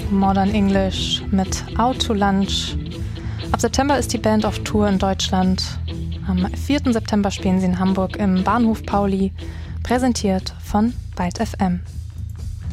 Modern English mit Out to Lunch. Ab September ist die Band auf Tour in Deutschland. Am 4. September spielen sie in Hamburg im Bahnhof Pauli, präsentiert von Byte FM.